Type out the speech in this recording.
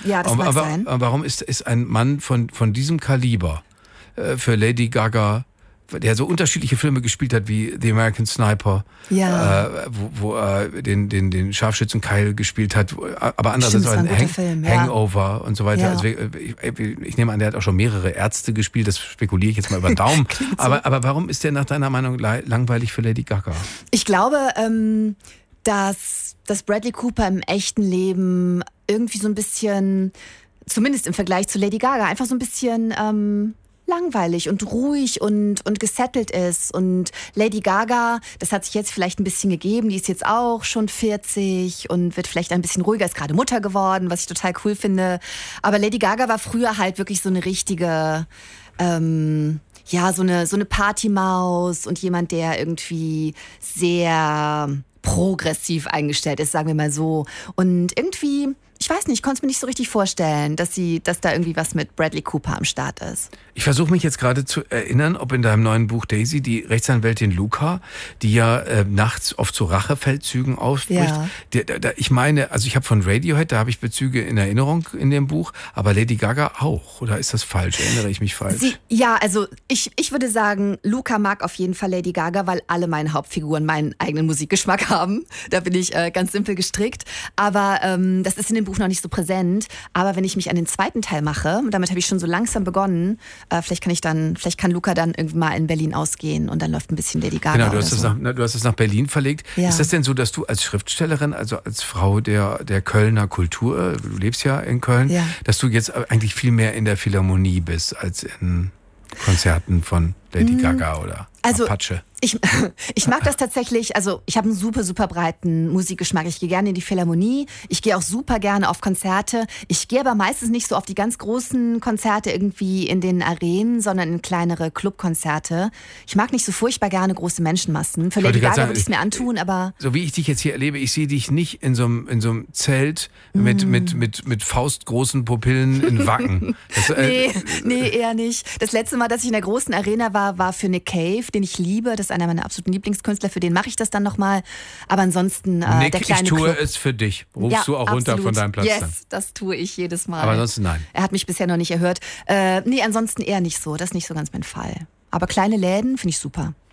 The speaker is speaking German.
Ja, das mag sein. Aber warum ist ein Mann von diesem Kaliber für Lady Gaga, der so unterschiedliche Filme gespielt hat wie The American Sniper, wo er den Scharfschützenkeil gespielt hat, aber andererseits auch ein Hangover und so weiter. Ja. Also ich nehme an, der hat auch schon mehrere Ärzte gespielt, das spekuliere ich jetzt mal über den Daumen. aber warum ist der nach deiner Meinung langweilig für Lady Gaga? Ich glaube, dass Bradley Cooper im echten Leben irgendwie so ein bisschen, zumindest im Vergleich zu Lady Gaga, einfach so ein bisschen langweilig und ruhig und gesettelt ist. Und Lady Gaga, das hat sich jetzt vielleicht ein bisschen gegeben, die ist jetzt auch schon 40 und wird vielleicht ein bisschen ruhiger, ist gerade Mutter geworden, was ich total cool finde. Aber Lady Gaga war früher halt wirklich so eine richtige, so eine Partymaus und jemand, der irgendwie sehr progressiv eingestellt ist, sagen wir mal so. Und irgendwie, ich weiß nicht, ich konnte es mir nicht so richtig vorstellen, dass da irgendwie was mit Bradley Cooper am Start ist. Ich versuche mich jetzt gerade zu erinnern, ob in deinem neuen Buch Daisy die Rechtsanwältin Luca, die ja nachts oft zu Rachefeldzügen aufbricht. Ja. Ich meine, also ich habe von Radiohead, da habe ich Bezüge in Erinnerung in dem Buch, aber Lady Gaga auch. Oder ist das falsch? Erinnere ich mich falsch? Also ich würde sagen, Luca mag auf jeden Fall Lady Gaga, weil alle meine Hauptfiguren meinen eigenen Musikgeschmack haben. Da bin ich ganz simpel gestrickt. Aber das ist in dem Buch noch nicht so präsent. Aber wenn ich mich an den zweiten Teil mache, damit habe ich schon so langsam begonnen, vielleicht kann Luca dann irgendwie mal in Berlin ausgehen und dann läuft ein bisschen Lady Gaga. Genau, du hast es nach Berlin verlegt. Ja. Ist das denn so, dass du als Schriftstellerin, also als Frau der Kölner Kultur, du lebst ja in Köln, dass du jetzt eigentlich viel mehr in der Philharmonie bist als in Konzerten von Lady Gaga oder Apache? Ich mag das tatsächlich, also ich habe einen super, super breiten Musikgeschmack. Ich gehe gerne in die Philharmonie, ich gehe auch super gerne auf Konzerte. Ich gehe aber meistens nicht so auf die ganz großen Konzerte irgendwie in den Arenen, sondern in kleinere Clubkonzerte. Ich mag nicht so furchtbar gerne große Menschenmassen. Für Lady Gaga würde ich es mir antun, aber... So wie ich dich jetzt hier erlebe, ich sehe dich nicht in so einem Zelt mit faustgroßen Pupillen in Wacken. Nee, eher nicht. Das letzte Mal, dass ich in der großen Arena war für Nick Cave, den ich liebe. Das ist einer meiner absoluten Lieblingskünstler, für den mache ich das dann nochmal. Aber ansonsten Nick, der kleine ich tue Club. Es für dich. Rufst du auch runter absolut. Von deinem Platz yes, dann? Das tue ich jedes Mal. Aber ansonsten nein. Er hat mich bisher noch nicht erhört. Nee, ansonsten eher nicht so. Das ist nicht so ganz mein Fall. Aber kleine Läden finde ich super.